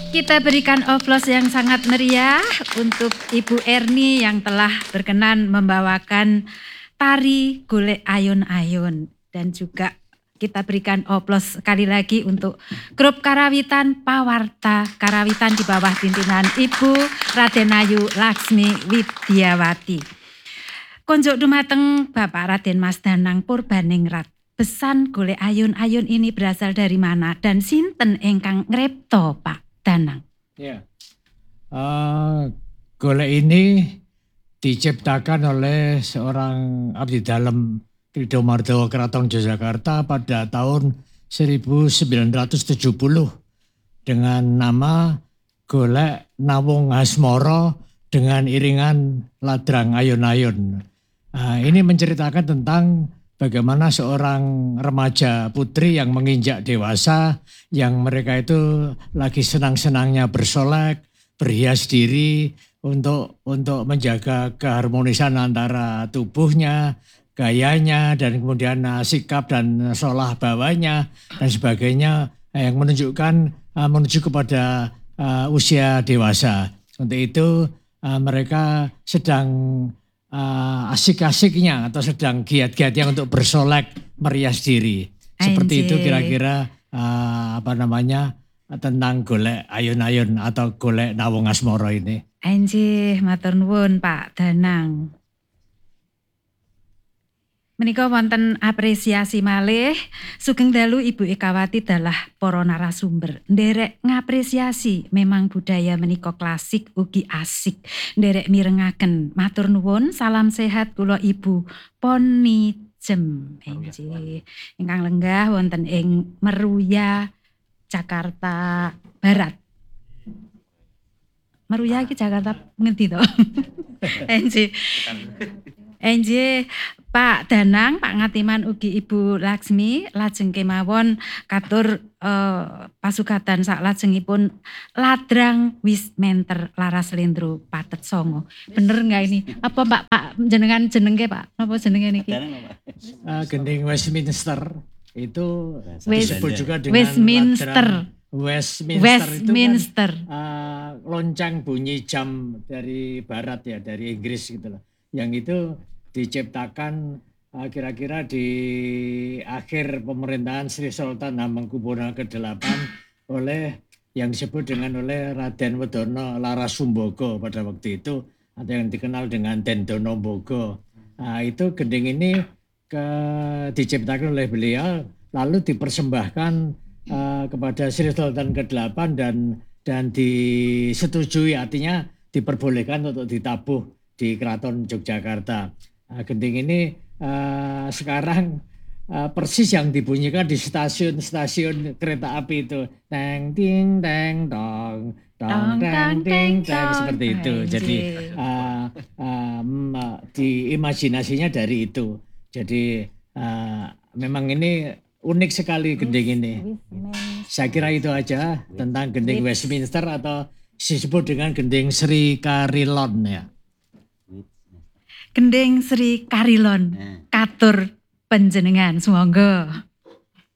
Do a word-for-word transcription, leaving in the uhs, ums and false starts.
Kita berikan aplaus yang sangat meriah untuk Ibu Erni yang telah berkenan membawakan tari golek ayun-ayun. Dan juga kita berikan aplaus sekali lagi untuk grup Karawitan Pawarta Karawitan di bawah pimpinan Ibu Raden Ayu Laksmi Widyawati. Konjuk dumateng Bapak Raden Mas Danang Purbaningrat. Besan golek ayun-ayun ini berasal dari mana dan sinten ingkang ngripta Pak Danang? Ya, uh, golek ini diciptakan oleh seorang abdi dalam Ridho Mardawa Keraton Yogyakarta pada tahun seribu sembilan ratus tujuh puluh dengan nama Golek Nawung Asmara dengan iringan ladrang ayun-ayun. Uh, ini menceritakan tentang bagaimana seorang remaja putri yang menginjak dewasa, yang mereka itu lagi senang-senangnya bersolek, berhias diri untuk untuk menjaga keharmonisan antara tubuhnya, gayanya, dan kemudian uh, sikap dan solah bawanya dan sebagainya yang menunjukkan uh, menuju kepada uh, usia dewasa. Untuk itu uh, mereka sedang Uh, asik-asiknya atau sedang giat-giatnya untuk bersolek merias diri. Seperti Anjir. Itu kira-kira uh, apa namanya tentang golek ayun-ayun atau golek Nawung Asmara ini. Anjir, matur nuwun Pak Danang. Menika wonten apresiasi malih sugeng dalu Ibu Ekawati dalah para narasumber. Nderek ngapresiasi memang budaya menika klasik ugi asik. Nderek mirengaken. Matur nuwun, salam sehat kula Ibu Poni Jem. Enjih. Ingkang lenggah wonten ing Meruya Jakarta Barat. Meruya iki Jakarta ngendi to? Enjih. Enjih. Pak Danang, Pak Ngatiman ugi Ibu Laksmi lajeng kemawon katur eh, pasugatan saklajengipun ladrang wis menter laras lendro patet songo. Bener enggak ini? Apa Pak Pak jenengan jenenge Pak? Apa jenenge niki? Uh, gending Westminster itu West, disebut juga dengan Westminster. Westminster, Westminster itu kan uh, lonceng bunyi jam dari barat ya, dari Inggris gitu loh. Yang itu diciptakan uh, kira-kira di akhir pemerintahan Sri Sultan Hamengkubuwono kedelapan oleh yang disebut dengan oleh Raden Wedono Larasumbogo pada waktu itu, atau yang dikenal dengan Dendono Bogo. Nah, itu gending ini ke, diciptakan oleh beliau lalu dipersembahkan uh, kepada Sri Sultan kedelapan dan dan disetujui, artinya diperbolehkan untuk ditabuh di Keraton Yogyakarta. Nah, gending ini uh, sekarang uh, persis yang dibunyikan di stasiun-stasiun kereta api itu, teng ting teng dong dong teng ting teng, seperti itu. Jadi uh, um, di imajinasinya dari itu. Jadi uh, memang ini unik sekali gending ini. Saya kira itu aja tentang gending Westminster atau disebut dengan gending Sri Karilon ya. Gending Sri Karilon, katur panjenengan, sumangga.